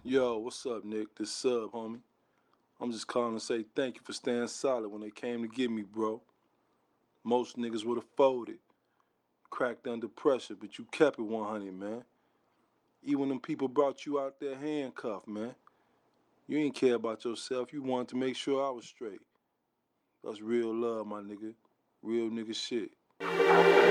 Yo, what's up, Nick? This Sub, homie. I'm just calling to say thank you for staying solid when they came to get me, bro. Most niggas would have folded, cracked under pressure, but you kept it 100, man. Even them people brought you out there handcuffed, man. You ain't care about yourself. You wanted to make sure I was straight. That's real love, my nigga. Real nigga shit.